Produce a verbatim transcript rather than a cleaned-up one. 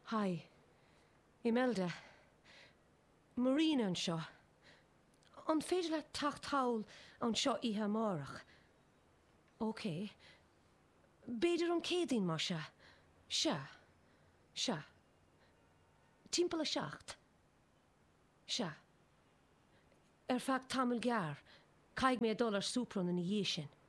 Hai. Imelda. Marina an seo. An féidir le tacht hawl an seo ihe marach. Ok. Beidir an cédín mar se. Se. Se. Timpel a seacht. Se. Er fag tamil gear. Caig mé dollar súpron in i sin.